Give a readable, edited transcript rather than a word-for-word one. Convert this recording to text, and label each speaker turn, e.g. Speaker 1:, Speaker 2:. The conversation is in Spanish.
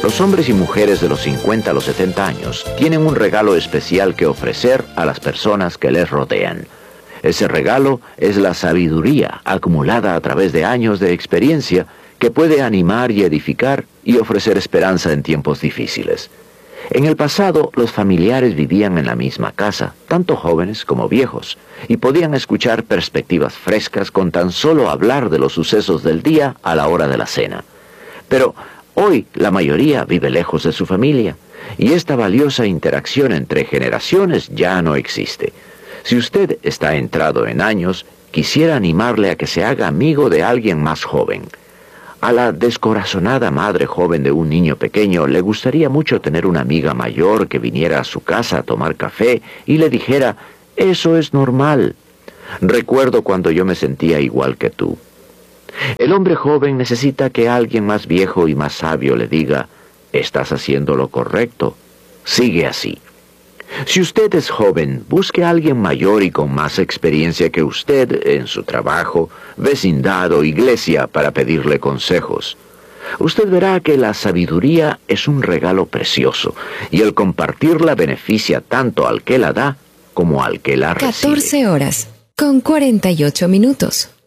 Speaker 1: Los hombres y mujeres de los 50 a los 70 años tienen un regalo especial que ofrecer a las personas que les rodean. Ese regalo es la sabiduría acumulada a través de años de experiencia que puede animar y edificar y ofrecer esperanza en tiempos difíciles. En el pasado, los familiares vivían en la misma casa, tanto jóvenes como viejos, y podían escuchar perspectivas frescas con tan solo hablar de los sucesos del día a la hora de la cena. Pero hoy la mayoría vive lejos de su familia, y esta valiosa interacción entre generaciones ya no existe. Si usted está entrado en años, quisiera animarle a que se haga amigo de alguien más joven. A la descorazonada madre joven de un niño pequeño le gustaría mucho tener una amiga mayor que viniera a su casa a tomar café y le dijera, «Eso es normal. Recuerdo cuando yo me sentía igual que tú». El hombre joven necesita que alguien más viejo y más sabio le diga, «Estás haciendo lo correcto. Sigue así». Si usted es joven, busque a alguien mayor y con más experiencia que usted en su trabajo, vecindad o iglesia para pedirle consejos. Usted verá que la sabiduría es un regalo precioso y el compartirla beneficia tanto al que la da como al que la recibe.
Speaker 2: 14 horas con 48 minutos.